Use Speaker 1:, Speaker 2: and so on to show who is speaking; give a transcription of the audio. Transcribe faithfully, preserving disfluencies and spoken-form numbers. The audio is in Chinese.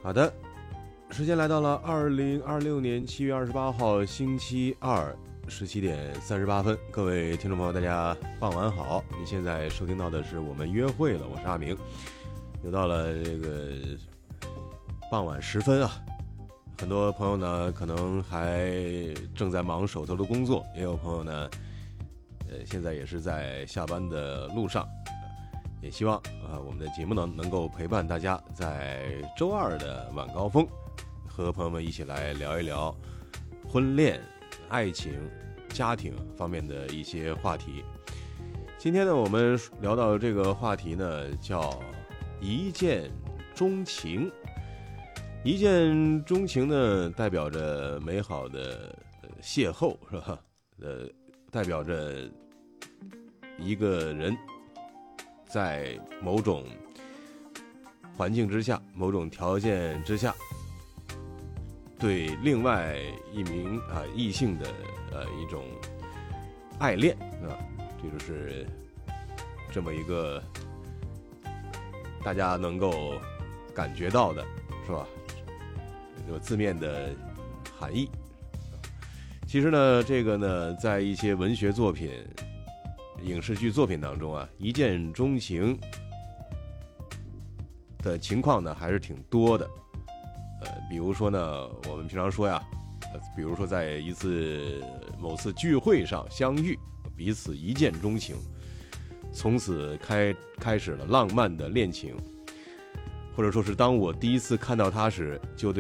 Speaker 1: 好的，时间来到了二零二六年七月二十八号星期二十七点三十八分，各位听众朋友，大家傍晚好！您现在收听到的是我们约会了，我是阿明。又到了这个傍晚时分啊，很多朋友呢可能还正在忙手头的工作，也有朋友呢，呃，现在也是在下班的路上。也希望啊、呃，我们的节目呢能够陪伴大家在周二的晚高峰，和朋友们一起来聊一聊婚恋、爱情、家庭方面的一些话题。今天呢，我们聊到这个话题呢，叫一见钟情。一见钟情呢，代表着美好的邂逅，是吧？呃，代表着一个人在某种环境之下、某种条件之下，对另外一名啊异性的呃一种爱恋啊，这就是这么一个大家能够感觉到的，是吧？有字面的含义。其实呢，这个呢，在一些文学作品、影视剧作品当中啊，一见钟情的情况呢还是挺多的。呃，比如说呢，我们平常说呀，呃，比如说在一次某次聚会上相遇，彼此一见钟情，从此开开始了浪漫的恋情，或者说是当我第一次看到他时，就对